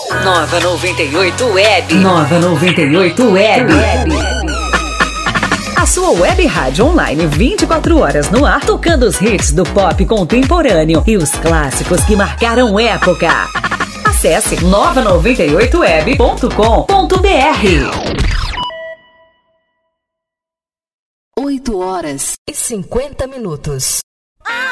Nova 98 Web. Nova 98 Web. A sua web rádio online 24 horas no ar, tocando os hits do pop contemporâneo e os clássicos que marcaram época. Acesse nova98web.com.br. 8 horas e 50 minutos.